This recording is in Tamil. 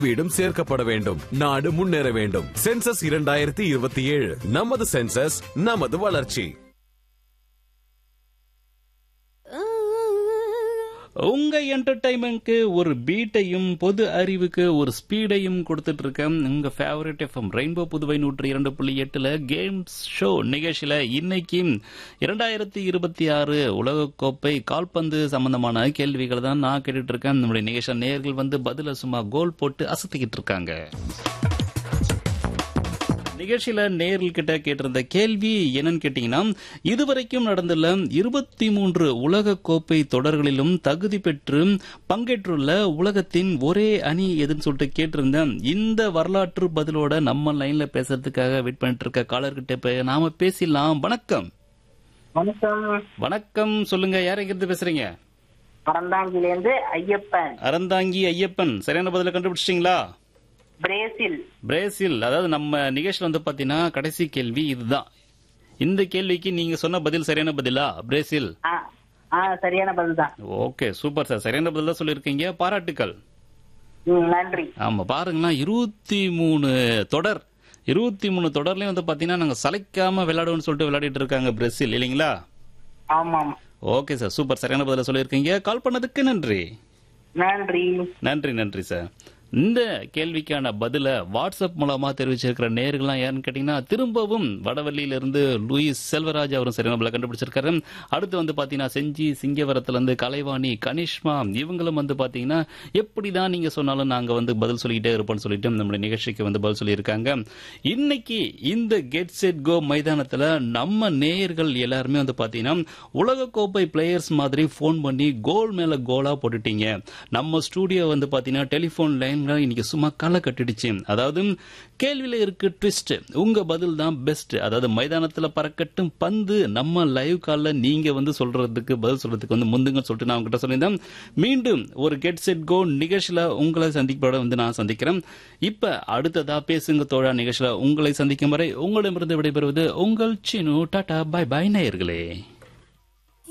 வீடும் சேர்க்கப்பட வேண்டும். நாடு முன்னேற வேண்டும். சென்சஸ் 2027 நமது சென்சஸ் நமது வளர்ச்சி. உங்க என்டர்டைன்மெண்ட்க்கு ஒரு பீட்டையும் பொது அறிவுக்கு ஒரு ஸ்பீடையும் கொடுத்துட்டு இருக்கேன் உங்க favourite FM rainbow Puduvai 102.8 games show நிகழ்ச்சியில இன்னைக்கு 2026 உலகக்கோப்பை கால்பந்து சம்பந்தமான கேள்விகள் தான் நான் கேட்டுட்டு இருக்கேன். நம்முடைய நிகழ்ச்சி நேயர்கள் பதில சும்மா கோல் போட்டு அசத்திக்கிட்டு இருக்காங்க. நிகழ்ச்சியில நேர்கள் கிட்ட கேட்டிருந்த கேள்வி என்னன்னு கேட்டீங்கன்னா, இதுவரைக்கும் நடந்துள்ள 23 உலக கோப்பை தொடர்களிலும் தகுதி பெற்று பங்கேற்றுள்ள உலகத்தின் ஒரே அணி எதுன்னு சொல்லிட்டு கேட்டிருந்தேன். இந்த வரலாற்று பதிலோட நம்ம லைன்ல பேசுறதுக்காக வெயிட் பண்ணிட்டு இருக்க காலர்கிட்ட நாம பேசிடலாம். வணக்கம். வணக்கம். வணக்கம், சொல்லுங்க, யார் எங்கிருந்து பேசுறீங்க? அறந்தாங்கிலிருந்து ஐயப்பன். அறந்தாங்கி ஐயப்பன், சரியான பதில கண்டுபிடிச்சிட்டீங்களா? பிரேசில். அதாவது நம்ம நிகழ்ச்சியில் பாத்தீங்கன்னா கடைசி கேள்வி இதுதான். இந்த கேள்விக்கு நீங்க சொன்ன பதில் சரியான பதிலா? பிரேசில் சரியான பதில் தான். ஓகே, சூப்பர் சார், சரியான பதில் தான் சொல்லியிருக்கீங்க, பாராட்டுக்கள். நன்றி. ஆமா, பாருங்களா, 23 தொடர் 23 தொடர்லயும் பாத்தீங்கன்னா நாங்க சளைக்காம விளையாடுவோம்னு சொல்லிட்டு விளையாடிட்டு இருக்காங்க பிரேசில், இல்லைங்களா? ஆமா. ஓகே சார், சூப்பர், சரியான பதில சொல்லியிருக்கீங்க. கால் பண்ணதுக்கு நன்றி. நன்றி சார். இந்த கேள்விக்கான பதில வாட்ஸ்அப் மூலமா தெரிவிச்சிருக்கிற நேர்கள்லாம் யாருன்னு கேட்டீங்கன்னா, திரும்பவும் வடவள்ளியிலிருந்து லூயிஸ் செல்வராஜ் அவரும் சரியான பதில கண்டுபிடிச்சிருக்காரு. அடுத்து பாத்தீங்கன்னா செஞ்சி சிங்கவரத்துல இருந்து கலைவாணி கனிஷ்மா இவங்களும் பாத்தீங்கன்னா எப்படிதான் நீங்க சொன்னாலும் நாங்க பதில் சொல்லிக்கிட்டே இருப்போம்னு சொல்லிட்டு நம்மளுடைய நிகழ்ச்சிக்கு பதில் சொல்லியிருக்காங்க. இன்னைக்கு இந்த கெட் செட் கோ மைதானத்துல நம்ம நேயர்கள் எல்லாருமே பாத்தீங்கன்னா உலகக்கோப்பை பிளேயர்ஸ் மாதிரி போன் பண்ணி கோல் மேல கோலா போட்டுட்டீங்க. நம்ம ஸ்டூடியோ பாத்தீங்கன்னா டெலிபோன் லைன் இன்னைக்கு சும்மா களை கட்டிடுச்சு. அதாவது கேள்வியில இருக்கு ட்விஸ்ட், உங்க பதில் தான் பெஸ்ட். அதாவது மைதானத்துல பறக்கட்டும் பந்து, நம்ம லைவ் கால்ல நீங்க சொல்றதுக்கு பதில் சொல்றதுக்கு முந்துங்க சொல்லிட்டு நான் உங்ககிட்ட சொல்லியிருந்தேன். மீண்டும் ஒரு கெட் செட் கோ நிகழ்ச்சியில உங்களை சந்திப்போட நான் சந்திக்கிறேன். இப்ப அடுத்ததா பேசுங்க தோழா நிகழ்ச்சியில உங்களை சந்திக்கும் வரை உங்களிடமிருந்து விடைபெறுவது உங்கள் சினு. டாடா, பை பை நேயர்களே.